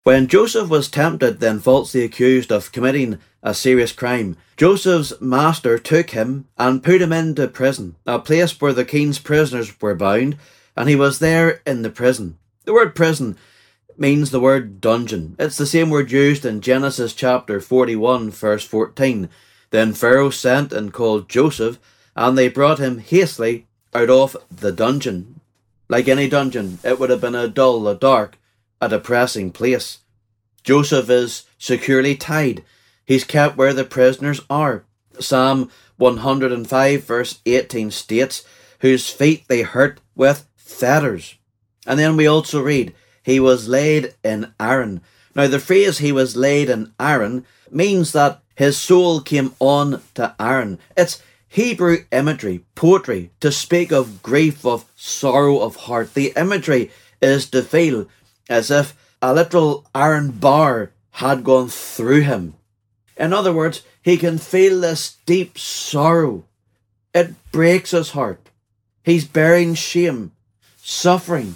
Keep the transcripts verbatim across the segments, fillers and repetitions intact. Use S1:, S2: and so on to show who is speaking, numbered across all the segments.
S1: When Joseph was tempted, then falsely accused of committing a serious crime, Joseph's master took him and put him into prison, a place where the king's prisoners were bound, and he was there in the prison. The word prison means the word dungeon. It's the same word used in Genesis chapter forty-one, verse fourteen. Then Pharaoh sent and called Joseph, and they brought him hastily out of the dungeon. Like any dungeon, it would have been a dull, a dark, a depressing place. Joseph is securely tied. He's kept where the prisoners are. Psalm one hundred and five verse eighteen states, whose feet they hurt with fetters. And then we also read, he was laid in iron. Now the phrase he was laid in iron means that his soul came on to iron. It's Hebrew imagery, poetry, to speak of grief, of sorrow of heart. The imagery is to feel as if a literal iron bar had gone through him. In other words, he can feel this deep sorrow. It breaks his heart. He's bearing shame, suffering,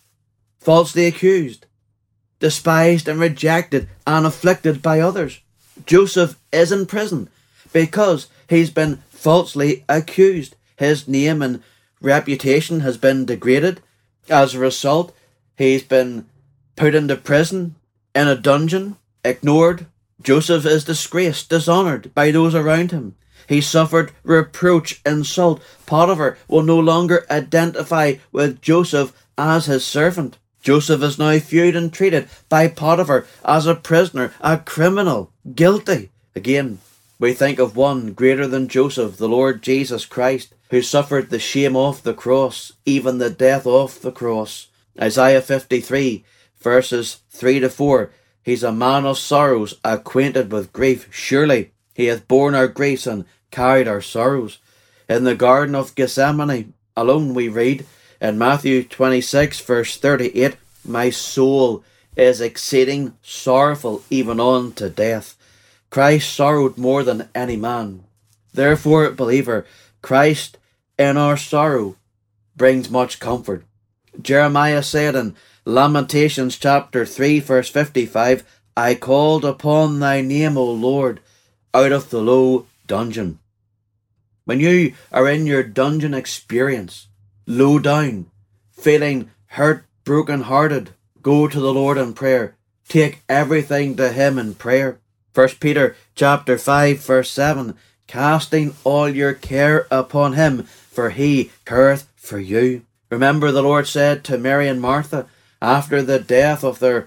S1: falsely accused, despised and rejected and afflicted by others. Joseph is in prison because he's been falsely accused. His name and reputation has been degraded. As a result, he's been put into prison, in a dungeon, ignored. Joseph is disgraced, dishonoured by those around him. He suffered reproach, insult. Potiphar will no longer identify with Joseph as his servant. Joseph is now viewed and treated by Potiphar as a prisoner, a criminal, guilty. Again, we think of one greater than Joseph, the Lord Jesus Christ, who suffered the shame of the cross, even the death of the cross. Isaiah fifty-three, verses three to four. He's a man of sorrows, acquainted with grief. Surely he hath borne our griefs and carried our sorrows. In the Garden of Gethsemane alone we read, in Matthew twenty-six, verse thirty-eight, my soul is exceeding sorrowful, even unto death. Christ sorrowed more than any man. Therefore, believer, Christ in our sorrow brings much comfort. Jeremiah said in Lamentations chapter three, verse fifty-five, I called upon thy name, O Lord, out of the low dungeon. When you are in your dungeon experience, low down, feeling hurt, broken-hearted, go to the Lord in prayer. Take everything to him in prayer. First Peter chapter five, verse seven, casting all your care upon him, for he careth for you. Remember the Lord said to Mary and Martha, after the death of their